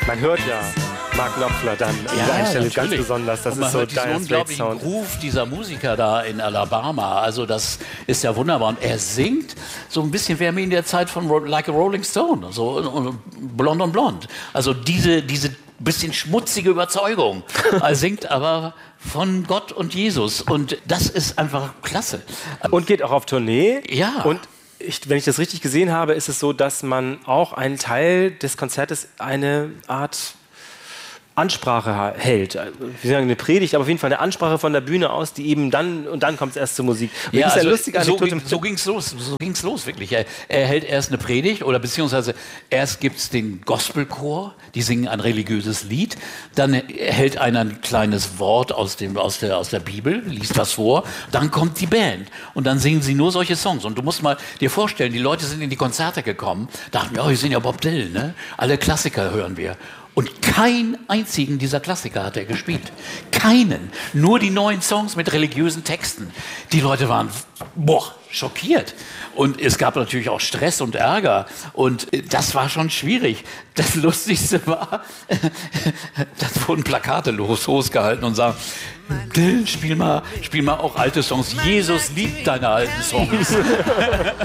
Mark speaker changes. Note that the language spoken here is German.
Speaker 1: Man hört ja Mark Knopfler dann an der einen Stelle ganz besonders. Das ist so
Speaker 2: diesen unglaublichen Groove dieser Musiker da in Alabama. Also das ist ja wunderbar. Und er singt so ein bisschen wie in der Zeit von Like a Rolling Stone, so Blond on Blond. Also diese bisschen schmutzige Überzeugung. Er singt aber von Gott und Jesus. Und das ist einfach klasse.
Speaker 1: Und geht auch auf Tournee.
Speaker 2: Ja.
Speaker 1: Und wenn ich das richtig gesehen habe, ist es so, dass man auch einen Teil des Konzertes eine Art Ansprache hält. Wir sagen eine Predigt, aber auf jeden Fall eine Ansprache von der Bühne aus, die eben dann, und dann kommt es erst zur Musik. Und
Speaker 2: ja,
Speaker 1: also
Speaker 2: so ging's los, wirklich. Er hält erst eine Predigt oder beziehungsweise erst gibt's den Gospelchor, die singen ein religiöses Lied, dann hält einer ein kleines Wort aus der Bibel, liest was vor, dann kommt die Band und dann singen sie nur solche Songs. Und du musst mal dir vorstellen, die Leute sind in die Konzerte gekommen, dachten, ja, wir sind ja Bob Dylan, ne? Alle Klassiker hören wir. Und keinen einzigen dieser Klassiker hat er gespielt. Keinen. Nur die neuen Songs mit religiösen Texten. Die Leute waren schockiert. Und es gab natürlich auch Stress und Ärger. Und das war schon schwierig. Das Lustigste war, da wurden Plakate losgehalten und sagen, Dylan, spiel mal auch alte Songs. Jesus liebt deine alten Songs.